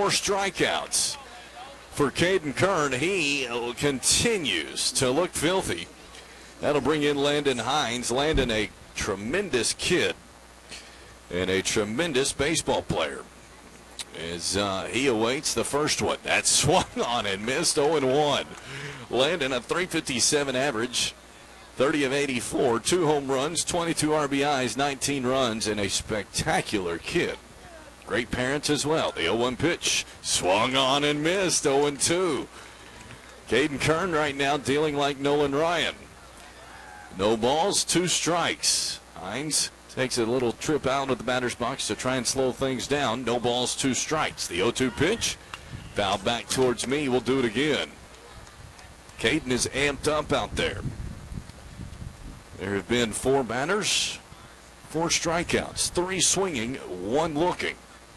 strikeouts for Caden Kern. He continues to look filthy. That'll bring in Landon Hines. Landon, a tremendous kid and a tremendous baseball player, as he awaits the first one. That swung on and missed. 0-1. Landon, a .357 average, 30 of 84, 2 home runs, 22 RBIs, 19 runs, and a spectacular kid. Great parents as well. The 0-1 pitch swung on and missed. 0-2. Caden Kern right now dealing like Nolan Ryan. No balls, 2 strikes. Hines takes a little trip out of the batter's box to try and slow things down. No balls, 2 strikes. The 0-2 pitch, fouled back towards me. We'll do it again. Caden is amped up out there. There have been 4 batters, 4 strikeouts, 3 swinging, 1 looking.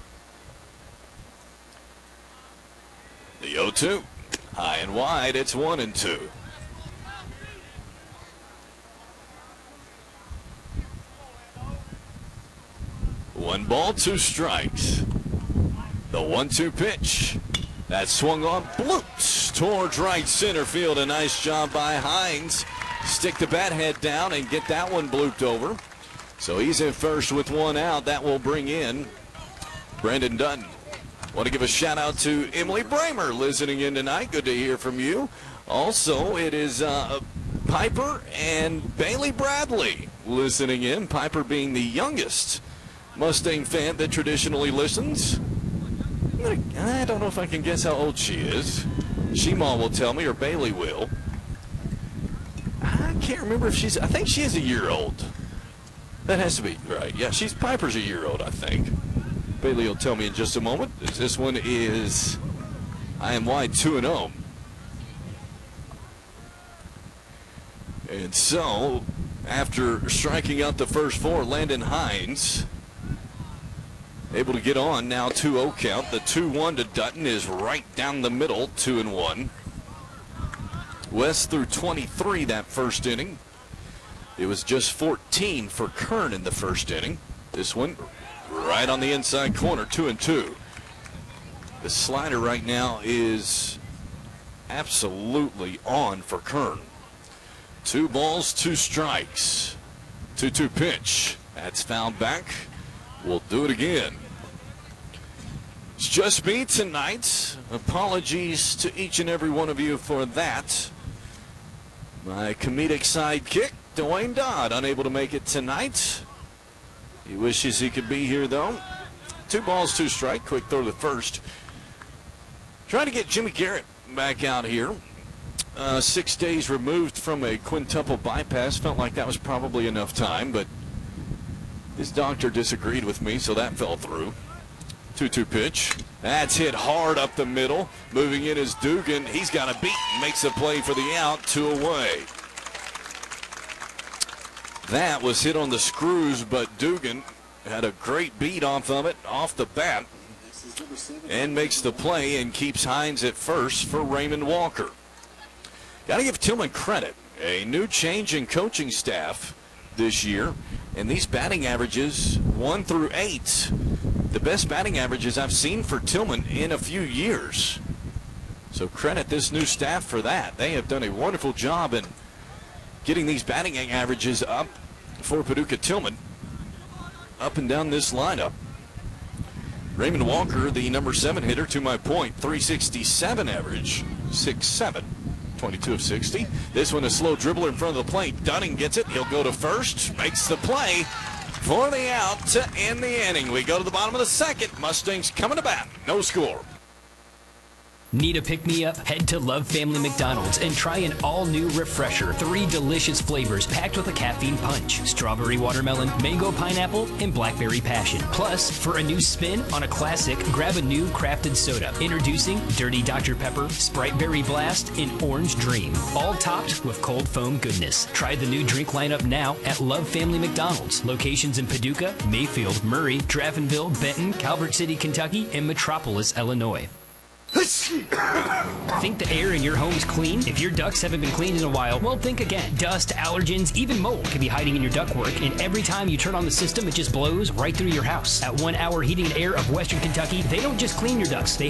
The 0-2, high and wide. It's 1-2. 1 ball, 2 strikes. The 1-2 pitch. That swung on, bloops towards right center field. A nice job by Hines. Stick the bat head down and get that one blooped over. So he's in first with 1 out. That will bring in Brandon Dutton. Want to give a shout out to Emily Bramer listening in tonight. Good to hear from you. Also, it is Piper and Bailey Bradley listening in. Piper being the youngest Mustang fan that traditionally listens. I don't know if I can guess how old she is. Shema will tell me, or Bailey will. I can't remember if I think she is a year old. That has to be right. Yeah, Piper's a year old, I think. Bailey will tell me in just a moment. This one is I Am Wide 2-0. And so, after striking out the first 4, Landon Hines able to get on now. 2-0 count. The 2-1 to Dutton is right down the middle. 2-1. West threw 23 that first inning. It was just 14 for Kern in the first inning. This one right on the inside corner. 2-2. The slider right now is absolutely on for Kern. 2 balls, 2 strikes. 2-2 pitch. That's fouled back. We'll do it again. It's just me tonight. Apologies to each and every one of you for that. My comedic sidekick, Dwayne Dodd, unable to make it tonight. He wishes he could be here, though. 2 balls, 2 strikes. Quick throw to first. Trying to get Jimmy Garrett back out here. 6 days removed from a quintuple bypass. Felt like that was probably enough time, but his doctor disagreed with me, so that fell through. 2-2 pitch. That's hit hard up the middle. Moving in is Dugan. He's got a beat. Makes a play for the out. 2 away. That was hit on the screws, but Dugan had a great beat off of it, off the bat, and makes the play and keeps Hines at first for Raymond Walker. Got to give Tillman credit. A new change in coaching staff this year, and these batting averages 1 through 8, the best batting averages I've seen for Tillman in a few years. So credit this new staff for that. They have done a wonderful job in getting these batting averages up for Paducah Tillman, up and down this lineup. Raymond Walker, the number 7 hitter, to my point, .367 average, 6'7". 22 of 60. This one a slow dribbler in front of the plate. Dunning gets it. He'll go to first. Makes the play for the out to end the inning. We go to the bottom of the second. Mustangs coming to bat. No score. Need a pick-me-up? Head to Love Family McDonald's and try an all-new Refresher. 3 delicious flavors packed with a caffeine punch. Strawberry watermelon, mango pineapple, and blackberry passion. Plus, for a new spin on a classic, grab a new crafted soda. Introducing Dirty Dr. Pepper, Sprite Berry Blast, and Orange Dream. All topped with cold foam goodness. Try the new drink lineup now at Love Family McDonald's. Locations in Paducah, Mayfield, Murray, Draftonville, Benton, Calvert City, Kentucky, and Metropolis, Illinois. Think the air in your home's clean? If your ducts haven't been cleaned in a while, well, think again. Dust, allergens, even mold could be hiding in your ductwork, and every time you turn on the system, it just blows right through your house. At 1 Hour Heating and Air of Western Kentucky, they don't just clean your ducts, they